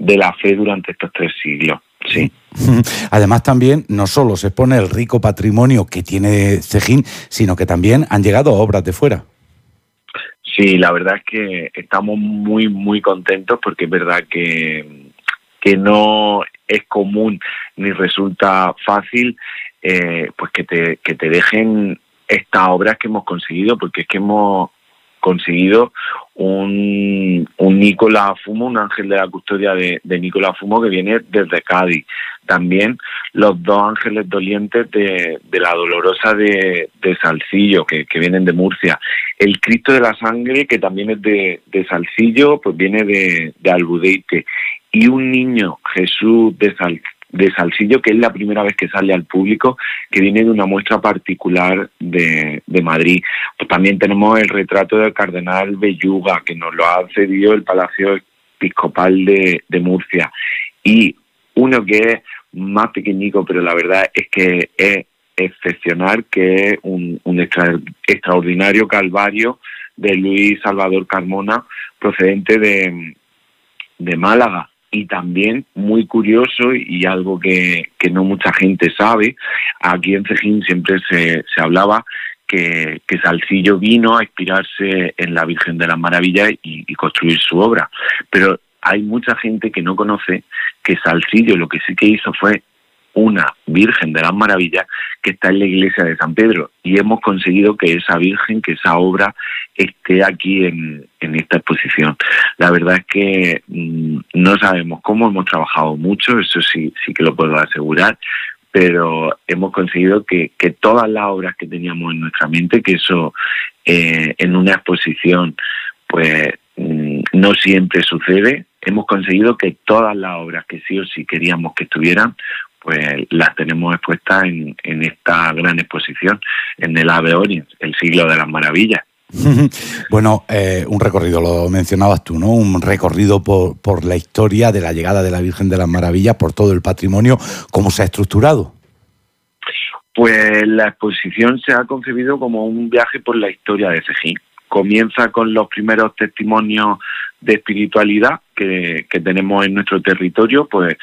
de la fe durante estos 3 siglos. Sí. Además también no solo se expone el rico patrimonio que tiene Cejín, sino que también han llegado obras de fuera. Sí, la verdad es que estamos muy, muy contentos porque es verdad que no es común ni resulta fácil pues que te dejen estas obras que hemos conseguido, porque es que hemos conseguido un Nicolás Fumo, un ángel de la custodia de Nicolás Fumo que viene desde Cádiz. También los 2 ángeles dolientes de la Dolorosa de Salsillo, que vienen de Murcia. El Cristo de la Sangre, que también es de Salsillo, pues viene de Albudeite. Y un niño, Jesús de Salsillo, que es la primera vez que sale al público, que viene de una muestra particular de Madrid. Pues también tenemos el retrato del cardenal Belluga, que nos lo ha cedido el Palacio Episcopal de Murcia. Y uno que es más pequeñico, pero la verdad es que es excepcional, que es un extraordinario Calvario de Luis Salvador Carmona, procedente de Málaga. Y también muy curioso, y algo que no mucha gente sabe, aquí en Cejín siempre se hablaba que Salsillo vino a inspirarse en la Virgen de las Maravillas y construir su obra. Pero hay mucha gente que no conoce que Salsillo lo que sí que hizo fue una Virgen de las Maravillas que está en la iglesia de San Pedro, y hemos conseguido que esa Virgen, que esa obra esté aquí en esta exposición. La verdad es que no sabemos cómo, hemos trabajado mucho, eso sí que lo puedo asegurar, pero hemos conseguido que todas las obras que teníamos en nuestra mente, que eso en una exposición pues no siempre sucede, hemos conseguido que todas las obras que sí o sí queríamos que estuvieran, pues las tenemos expuestas en esta gran exposición, en el Ave Oriens, el siglo de las maravillas. Bueno, un recorrido, lo mencionabas tú, ¿no? Un recorrido por la historia de la llegada de la Virgen de las Maravillas, por todo el patrimonio. ¿Cómo se ha estructurado? Pues la exposición se ha concebido como un viaje por la historia de Cejín. Comienza con los primeros testimonios de espiritualidad que tenemos en nuestro territorio, pues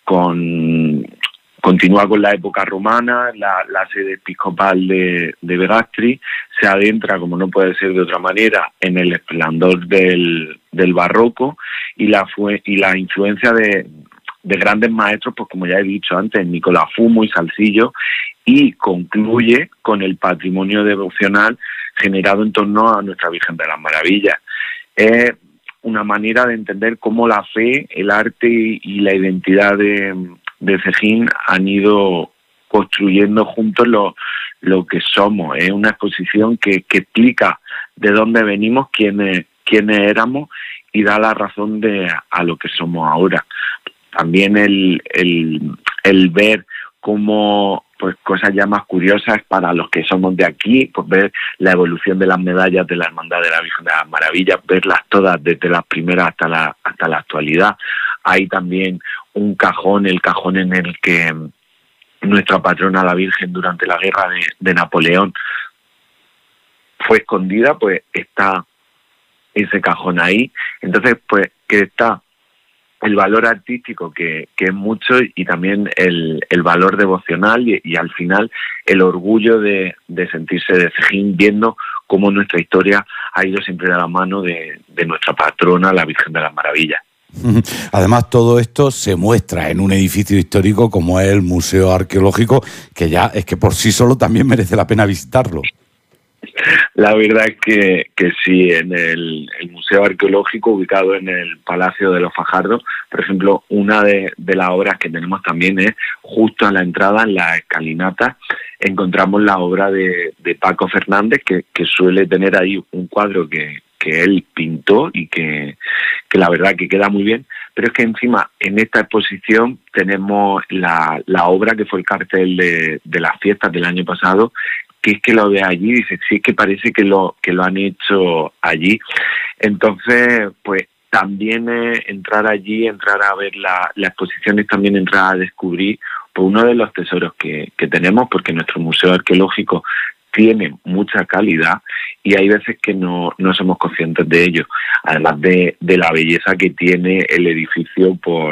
continúa con la época romana, la sede episcopal de Verastri, se adentra, como no puede ser de otra manera, en el esplendor del barroco y la influencia de grandes maestros, pues como ya he dicho antes, Nicolás Fumo y Salsillo, y concluye con el patrimonio devocional generado en torno a nuestra Virgen de las Maravillas. Es una manera de entender cómo la fe, el arte y la identidad de Cejín han ido construyendo juntos lo que somos. Es una exposición que explica de dónde venimos, quiénes éramos, y da la razón a lo que somos ahora. También el ver cómo, pues cosas ya más curiosas para los que somos de aquí, pues ver la evolución de las medallas de la Hermandad de la Virgen de las Maravillas, verlas todas desde las primeras hasta la actualidad. Hay también un cajón, el cajón en el que nuestra patrona, la Virgen, durante la guerra de Napoleón fue escondida, pues está ese cajón ahí. Entonces, pues que está el valor artístico, que es mucho, y también el valor devocional y al final el orgullo de sentirse de Cejín, viendo cómo nuestra historia ha ido siempre de la mano de nuestra patrona, la Virgen de las Maravillas. Además, todo esto se muestra en un edificio histórico como es el Museo Arqueológico, que ya es que por sí solo también merece la pena visitarlo. La verdad es que sí, en el Museo Arqueológico, ubicado en el Palacio de los Fajardos, por ejemplo, una de las obras que tenemos también es justo a la entrada, en la escalinata, encontramos la obra de Paco Fernández, que suele tener ahí un cuadro que él pintó y que la verdad que queda muy bien, pero es que encima en esta exposición tenemos la obra que fue el cartel de las fiestas del año pasado, que es que lo ve allí, dice, sí, es que parece que lo han hecho allí. Entonces, pues también entrar allí, entrar a ver la exposición, es también entrar a descubrir pues, uno de los tesoros que tenemos, porque nuestro museo arqueológico tiene mucha calidad y hay veces que no somos conscientes de ello, además de la belleza que tiene el edificio por